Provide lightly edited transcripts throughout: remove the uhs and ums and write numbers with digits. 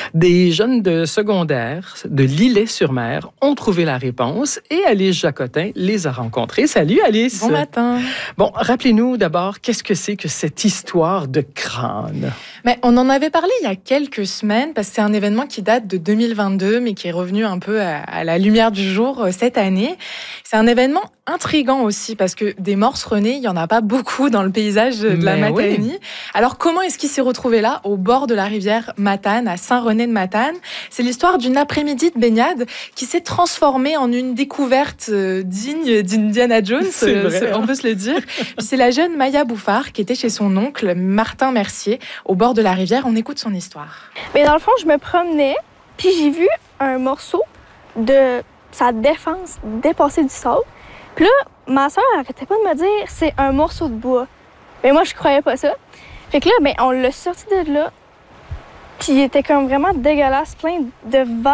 Des jeunes de secondaire de L'Îlet-sur-Mer ont trouvé la réponse et Alice Jacotin les a rencontrés. Salut Alice! Bon matin! Bon, rappelez-nous d'abord, qu'est-ce que c'est que cette histoire de crâne? Mais on en avait parlé il y a quelques semaines parce que c'est un événement qui date de 2022 mais qui est revenu un peu à la lumière du jour cette année. C'est un événement intriguant aussi parce que des morses renées, il n'y en a pas beaucoup dans le paysage de la Matanie. Oui. Alors comment est-ce qu'il s'est retrouvé là, au bord de la rivière Matane, à Saint-René-de-Matane? C'est l'histoire d'une après-midi de baignade qui s'est transformée en une découverte digne d'Indiana Jones, on peut se le dire. Puis c'est la jeune Maya Bouffard qui était chez son oncle Martin Mercier au bord de la rivière. On écoute son histoire. Mais dans le fond, je me promenais, puis j'ai vu un morceau de sa défense dépasser du sable. Puis là, ma soeur arrêtait pas de me dire c'est un morceau de bois. Mais moi, je croyais pas ça. Fait que là, ben, on l'a sorti de là. Puis il était comme vraiment dégueulasse, plein de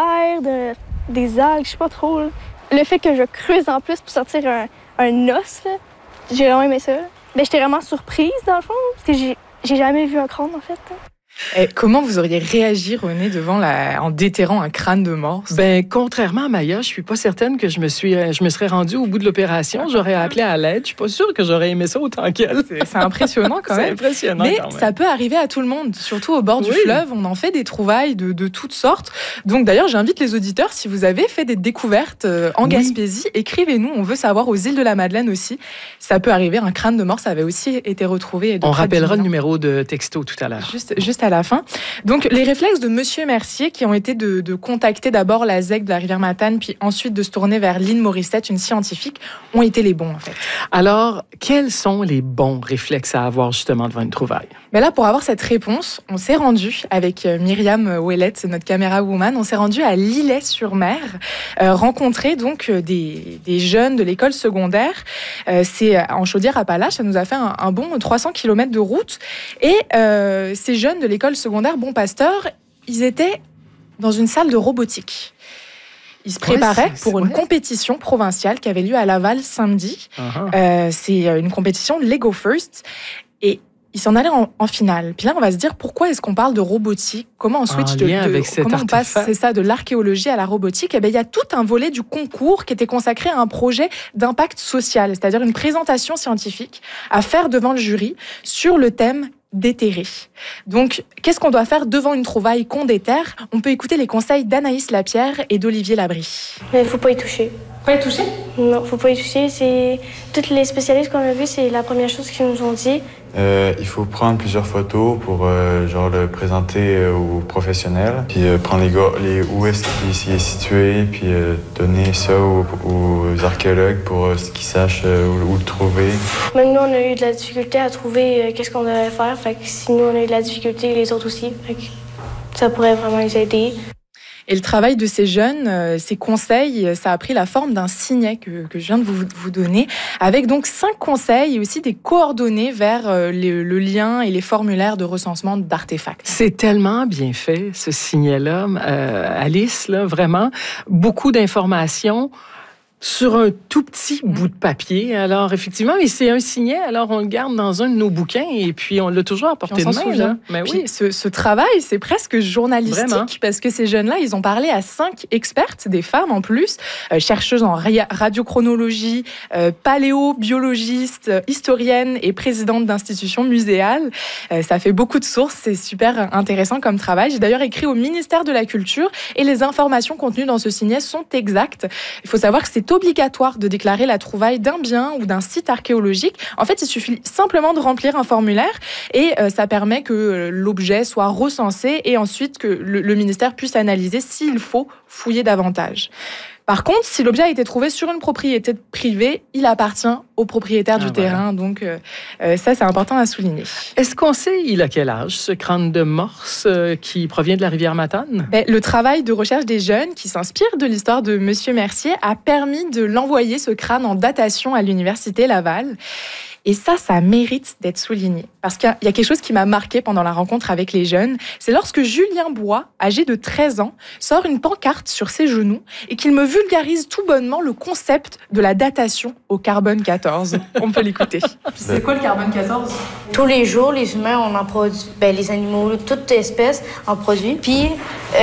vers, des algues, je sais pas trop. Là. Le fait que je creuse en plus pour sortir un os, là, j'ai vraiment aimé ça. Ben, j'étais vraiment surprise, dans le fond, parce que j'ai jamais vu un crâne, en fait. Là. Et comment vous auriez réagi, René, en déterrant un crâne de morse? Ben, contrairement à Maya, je suis pas certaine que je me serais rendue au bout de l'opération. J'aurais appelé à l'aide. Je suis pas sûre que j'aurais aimé ça autant qu'elle. C'est impressionnant quand même. C'est impressionnant Mais quand même. Ça peut arriver à tout le monde, surtout au bord du fleuve. On en fait des trouvailles de toutes sortes. Donc d'ailleurs, j'invite les auditeurs, si vous avez fait des découvertes en Gaspésie, écrivez-nous. On veut savoir aux îles de la Madeleine aussi. Ça peut arriver. Un crâne de morse avait aussi été retrouvé. On rappellera le numéro de texto tout à l'heure. Juste à la fin. Donc, les réflexes de Monsieur Mercier, qui ont été de contacter d'abord la ZEC de la rivière Matane, puis ensuite de se tourner vers Lynn Morissette, une scientifique, ont été les bons, en fait. Alors, quels sont les bons réflexes à avoir, justement, devant une trouvaille? Mais là, pour avoir cette réponse, on s'est rendu avec Myriam Ouellette, notre caméra woman, on s'est rendu à L'Îlet-sur-Mer, rencontrer donc des jeunes de l'école secondaire. C'est en Chaudière-Appalaches, ça nous a fait un bon 300 km de route. Et ces jeunes de l'école secondaire Bon Pasteur, ils étaient dans une salle de robotique. Ils se préparaient pour une compétition provinciale qui avait lieu à Laval samedi. C'est une compétition Lego First. Et ils s'en allaient en finale. Puis là, on va se dire, pourquoi est-ce qu'on parle de robotique? Comment on switch comment on passe de l'archéologie à la robotique? Eh bien, il y a tout un volet du concours qui était consacré à un projet d'impact social, c'est-à-dire une présentation scientifique à faire devant le jury sur le thème déterrer. Donc, qu'est-ce qu'on doit faire devant une trouvaille qu'on déterre? On peut écouter les conseils d'Anaïs Lapierre et d'Olivier Labrie. Mais il faut pas y toucher. Pas y toucher? Non, faut pas y toucher. C'est toutes les spécialistes qu'on a vus, c'est la première chose qu'ils nous ont dit. Il faut prendre plusieurs photos pour le présenter aux professionnels, puis prendre où est-ce qu'il est situé, puis donner ça aux archéologues pour qu'ils sachent où le trouver. Même nous, on a eu de la difficulté à trouver qu'est-ce qu'on devait faire. Fait que si nous, on a eu de la difficulté, les autres aussi. Fait que ça pourrait vraiment les aider. Et le travail de ces jeunes, ces conseils, ça a pris la forme d'un signet que je viens de vous donner, avec donc 5 conseils et aussi des coordonnées vers le lien et les formulaires de recensement d'artefacts. C'est tellement bien fait, ce signet-là, Alice, là, vraiment, beaucoup d'informations sur un tout petit bout de papier. Alors, effectivement, c'est un signet, alors on le garde dans un de nos bouquins et puis on l'a toujours à portée de main. Mais oui, ce travail, c'est presque journalistique. Vraiment. Parce que ces jeunes-là, ils ont parlé à 5 expertes, des femmes en plus, chercheuses en radiochronologie, paléobiologistes, historiennes et présidentes d'institutions muséales. Ça fait beaucoup de sources, c'est super intéressant comme travail. J'ai d'ailleurs écrit au ministère de la Culture et les informations contenues dans ce signet sont exactes. Il faut savoir que c'est obligatoire de déclarer la trouvaille d'un bien ou d'un site archéologique. En fait, il suffit simplement de remplir un formulaire et ça permet que l'objet soit recensé et ensuite que le ministère puisse analyser s'il faut fouiller davantage. Par contre, si l'objet a été trouvé sur une propriété privée, il appartient au propriétaire du terrain. Donc, ça, c'est important à souligner. Est-ce qu'on sait, il a quel âge, ce crâne de morse qui provient de la rivière Matane? Le travail de recherche des jeunes qui s'inspire de l'histoire de Monsieur Mercier a permis de l'envoyer, ce crâne, en datation à l'Université Laval. Et ça mérite d'être souligné. Parce qu'il y a quelque chose qui m'a marqué pendant la rencontre avec les jeunes. C'est lorsque Julien Bois, âgé de 13 ans, sort une pancarte sur ses genoux et qu'il me vulgarise tout bonnement le concept de la datation au carbone 14. On peut l'écouter. C'est quoi le carbone 14? Tous les jours, les humains, on en produit, les animaux, toute espèce en produit. Puis,